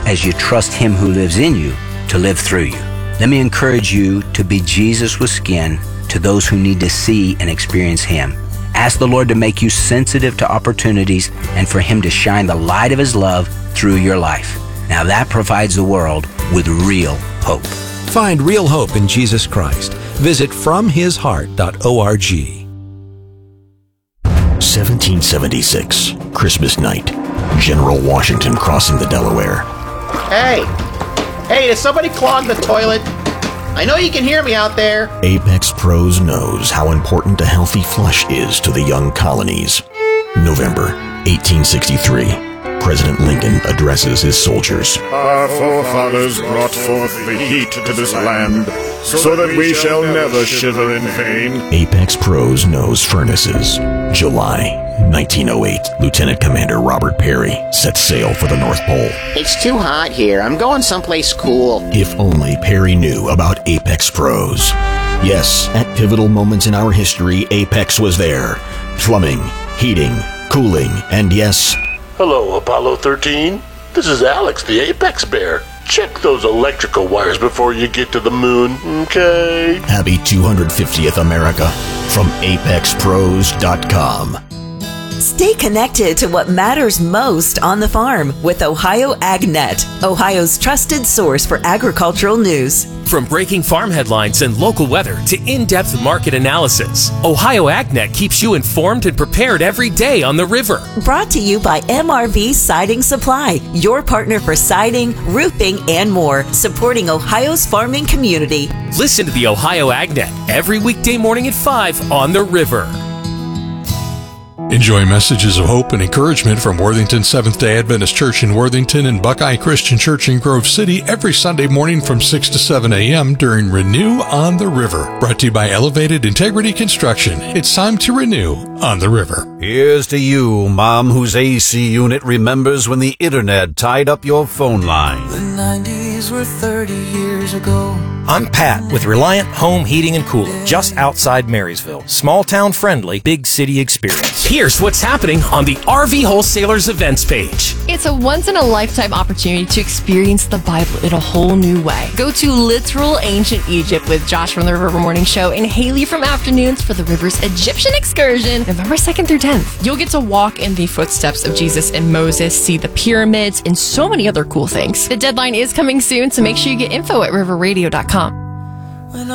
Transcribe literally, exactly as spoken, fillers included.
as you trust Him who lives in you to live through you. Let me encourage you to be Jesus with skin to those who need to see and experience Him. Ask the Lord to make you sensitive to opportunities and for Him to shine the light of His love through your life. Now that provides the world with real hope. Find real hope in Jesus Christ. Visit from his heart dot org. seventeen seventy-six, Christmas night. General Washington crossing the Delaware. Hey! Hey, did somebody clog the toilet? I know you can hear me out there. Apex Pros knows how important a healthy flush is to the young colonies. November eighteen sixty-three. President Lincoln addresses his soldiers. Our forefathers brought forth the heat to this land, so that we shall never shiver in vain. Apex Pros knows furnaces. July nineteen oh eight, Lieutenant Commander Robert Peary sets sail for the North Pole. It's too hot here. I'm going someplace cool. If only Peary knew about Apex Pros. Yes, at pivotal moments in our history, Apex was there. Plumbing, heating, cooling, and yes... Hello, Apollo thirteen. This is Alex, the Apex Bear. Check those electrical wires before you get to the moon, okay? Happy two hundred fiftieth America from apex pros dot com. Stay connected to what matters most on the farm with Ohio AgNet, Ohio's trusted source for agricultural news. From breaking farm headlines and local weather to in-depth market analysis, Ohio AgNet keeps you informed and prepared every day on the river. Brought to you by M R V Siding Supply, your partner for siding, roofing, and more, supporting Ohio's farming community. Listen to the Ohio AgNet every weekday morning at five on the river. Enjoy messages of hope and encouragement from Worthington Seventh-day Adventist Church in Worthington and Buckeye Christian Church in Grove City every Sunday morning from six to seven a.m. during Renew on the River. Brought to you by Elevated Integrity Construction. It's time to renew on the river. Here's to you, Mom, whose A C unit remembers when the internet tied up your phone line. The nineties were thirty years ago. I'm Pat with Reliant Home Heating and Cooling, just outside Marysville. Small town friendly, big city experience. Here's what's happening on the R V Wholesalers events page. It's a once-in-a-lifetime opportunity to experience the Bible in a whole new way. Go to literal ancient Egypt with Josh from the River Morning Show and Haley from Afternoons for the River's Egyptian excursion, November second through tenth. You'll get to walk in the footsteps of Jesus and Moses, see the pyramids, and so many other cool things. The deadline is coming soon, so make sure you get info at river radio dot com.